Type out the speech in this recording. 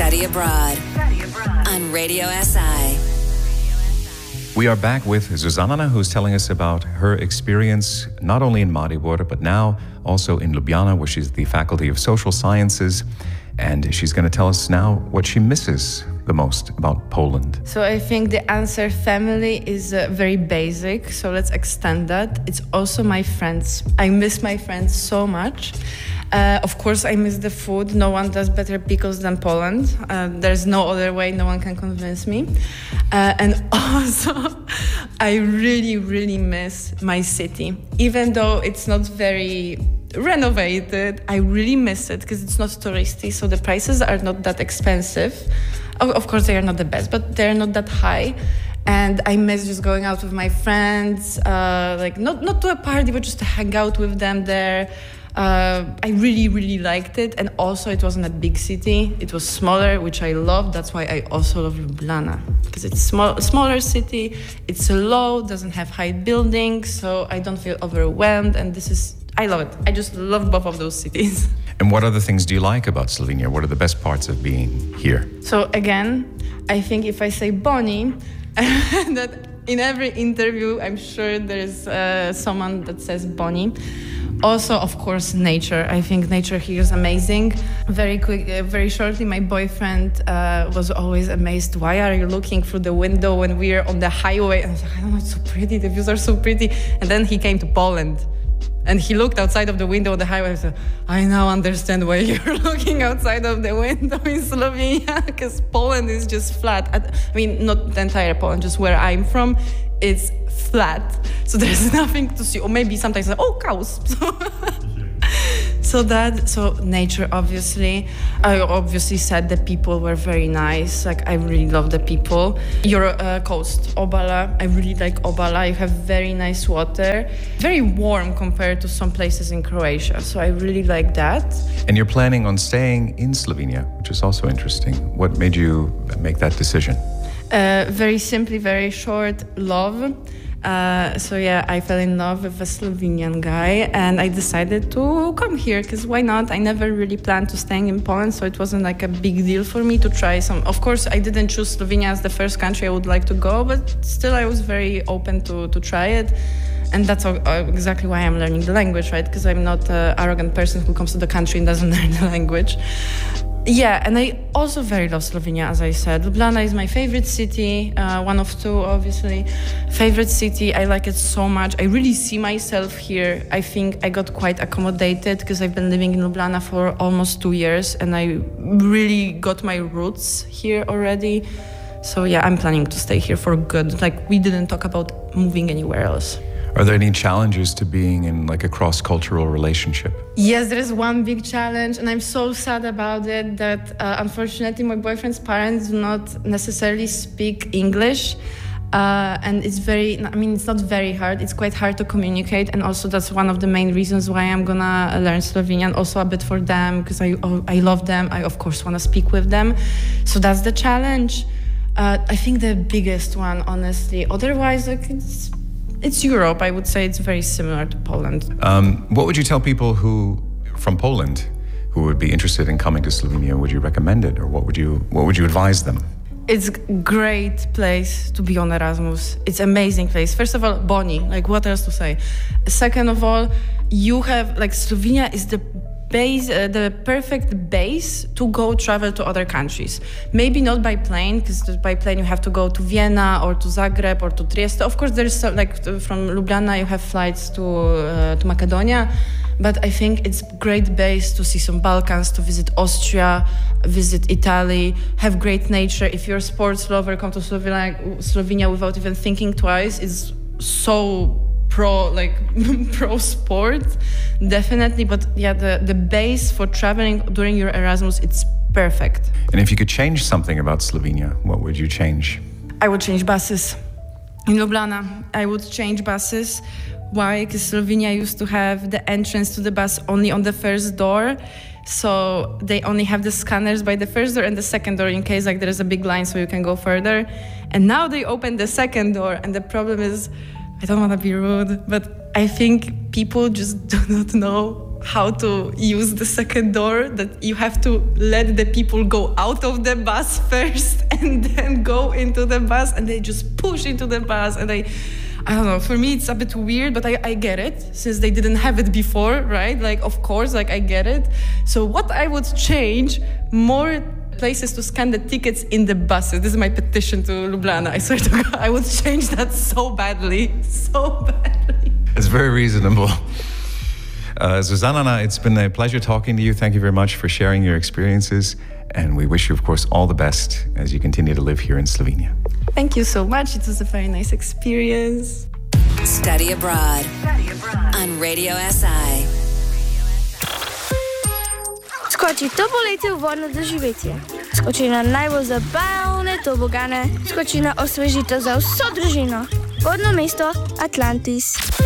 Study Abroad on Radio SI. We are back with Zuzanna, who's telling us about her experience not only in Maribor, but now also in Ljubljana, where she's the Faculty of Social Sciences. And she's going to tell us now what she misses the most about Poland. So I think the answer family is very basic, so let's extend that. It's also my friends. I miss my friends so much. Of course, I miss the food. No one does better pickles than Poland. There's no other way. No one can convince me. And also, I really, really miss my city. Even though it's not very renovated, I really miss it because it's not touristy, so the prices are not that expensive. Of course, they are not the best, but they're not that high. And I miss just going out with my friends, like not to a party, but just to hang out with them there. I really, really liked it. And also it wasn't a big city. It was smaller, which I loved. That's why I also love Ljubljana, because it's smaller city. It's low, doesn't have high buildings, so I don't feel overwhelmed. And I love it. I just love both of those cities. And what other things do you like about Slovenia? What are the best parts of being here? So again, I think if I say Boni, that in every interview, I'm sure there's someone that says Boni. Also, of course, nature. I think nature here is amazing. Very shortly, my boyfriend was always amazed. Why are you looking through the window when we're on the highway? And I was like, I don't know, it's so pretty. The views are so pretty. And then he came to Poland. And he looked outside of the window on the highway and said, I now understand why you're looking outside of the window in Slovenia, because Poland is just flat. I mean, not the entire Poland, just where I'm from, it's flat. So there's nothing to see. Or maybe sometimes, cows. So nature, obviously. I obviously said the people were very nice. Like, I really love the people. Your coast, Obala. I really like Obala. You have very nice water. Very warm compared to some places in Croatia. So I really like that. And you're planning on staying in Slovenia, which is also interesting. What made you make that decision? Very simply, very short, love. I fell in love with a Slovenian guy and I decided to come here because why not? I never really planned to staying in Poland, so it wasn't like a big deal for me to try some. Of course, I didn't choose Slovenia as the first country I would like to go, but still I was very open to try it. And that's exactly why I'm learning the language, right? Because I'm not an arrogant person who comes to the country and doesn't learn the language. Yeah, and I also very love Slovenia, as I said. Ljubljana is my favorite city, one of two, obviously. Favorite city, I like it so much. I really see myself here. I think I got quite accommodated because I've been living in Ljubljana for almost 2 years and I really got my roots here already. So yeah, I'm planning to stay here for good. Like, we didn't talk about moving anywhere else. Are there any challenges to being in like a cross-cultural relationship? Yes, there is one big challenge, and I'm so sad about it that unfortunately my boyfriend's parents do not necessarily speak English. And it's not very hard. It's quite hard to communicate. And also that's one of the main reasons why I'm gonna learn Slovenian, also a bit for them, because I love them. I, of course, want to speak with them. So that's the challenge. I think the biggest one, honestly. Otherwise, it's Europe. I would say it's very similar to Poland. What would you tell people from Poland who would be interested in coming to Slovenia? Would you recommend it, or what would you advise them? It's a great place to be on Erasmus. It's an amazing place. First of all, Boni. Like, what else to say? Second of all, you have Slovenia is the perfect base to go travel to other countries. Maybe not by plane, because by plane you have to go to Vienna or to Zagreb or to Trieste. Of course, there's from Ljubljana you have flights to Macedonia, but I think it's a great base to see some Balkans, to visit Austria, visit Italy, have great nature. If you're a sports lover, come to Slovenia without even thinking twice. It's so pro sport, definitely. But yeah, the base for traveling during your Erasmus, it's perfect. And if you could change something about Slovenia, what would you change? I would change buses. In Ljubljana, I would change buses. Why? Because Slovenia used to have the entrance to the bus only on the first door. So they only have the scanners by the first door and the second door in case there is a big line so you can go further. And now they open the second door, and the problem is, I don't want to be rude, but I think people just do not know how to use the second door, that you have to let the people go out of the bus first and then go into the bus, and they just push into the bus. And I don't know, for me it's a bit weird, but I get it, since they didn't have it before, right? Like, of course, like, I get it. So what I would change, more places to scan the tickets in the buses. This is my petition to Ljubljana. I swear to God, I would change that so badly. It's very reasonable. Zuzanna, it's been a pleasure talking to you. Thank you very much for sharing your experiences. And we wish you, of course, all the best as you continue to live here in Slovenia. Thank you so much. It was a very nice experience. Study Abroad on Radio SI. Skoči to poletje v vodno doživetje. Skoči na najbolj zabavne tobogane. Skoči na osvežitev za vso družino. Vodno mesto Atlantis.